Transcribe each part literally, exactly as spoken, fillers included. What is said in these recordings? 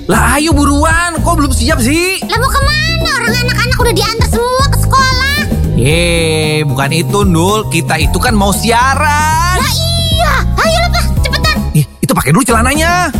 Lah ayo buruan, kok belum siap sih? Lah mau kemana? Orang anak-anak udah diantar semua ke sekolah. Yeay, bukan itu Nul. Kita itu kan mau siaran. Lah iya, ayo lah Pak, cepetan. Ih, itu pakai dulu celananya.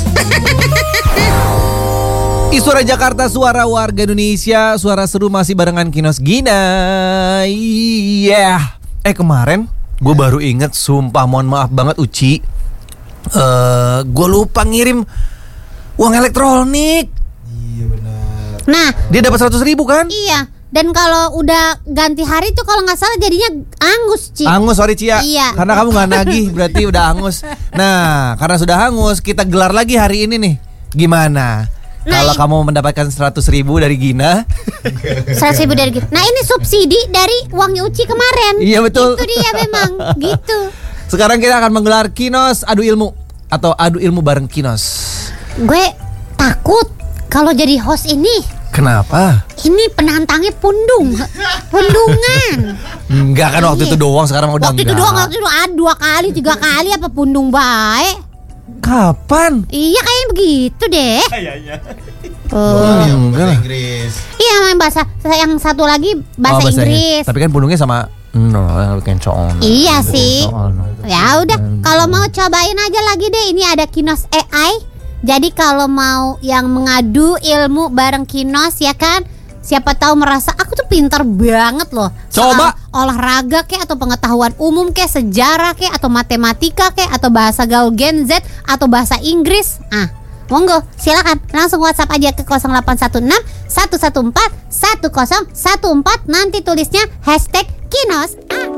Ih, Suara Jakarta, suara warga Indonesia. Suara seru masih barengan Kinos Gina. Iya yeah. Eh kemarin gue baru inget, sumpah mohon maaf banget Uci, uh, gue lupa ngirim uang elektronik. Iya benar. Nah, dia dapat seratus ribu kan? Iya. Dan kalau udah ganti hari tuh kalau nggak salah jadinya angus, Ci. Angus, sorry Cia. Iya. Karena kamu nggak nagih, berarti udah angus. Nah, karena sudah hangus, kita gelar lagi hari ini nih. Gimana? Nah, kalau kamu mendapatkan seratus ribu dari Gina, seratus ribu dari Gina. Nah ini subsidi dari uangnya Uci kemarin. Iya betul. Itu dia memang gitu. Sekarang kita akan menggelar Kinos Adu Ilmu atau Adu Ilmu bareng Kinos. Gue takut kalau jadi host ini. Kenapa? Ini penantangnya pundung, pundungan. Enggak kan waktu Iya. itu doang, sekarang udah Waktu enggak. itu doang, waktu itu ah, dua kali, tiga kali apa pundung baik. Kapan? Iya kayaknya begitu deh. Kayaknya. Oh. Yang enggak bahasa lah. Inggris. Iya main bahasa, yang satu lagi bahasa Oh, bahasanya. Inggris. Tapi kan pundungnya sama no, kencoon. Iya sih. Kencoon. Ya udah, kalau mau cobain aja lagi deh. Ini ada Kinos A I. Jadi kalau mau yang mengadu ilmu bareng Kinos ya kan, siapa tahu merasa aku tuh pintar banget loh. Coba. Soal olahraga kek atau pengetahuan umum kek, sejarah kek atau matematika kek atau bahasa gaul Gen Z atau bahasa Inggris. Ah, monggo, silakan langsung WhatsApp aja ke nol delapan satu enam satu satu empat satu nol satu empat. Nanti tulisnya hashtag Kinos A I.